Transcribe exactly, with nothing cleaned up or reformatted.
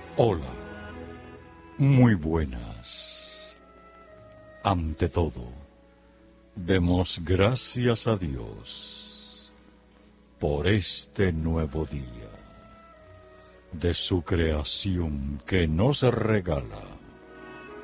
Hola, muy buenas. Ante todo, demos gracias a Dios por este nuevo día de su creación que nos regala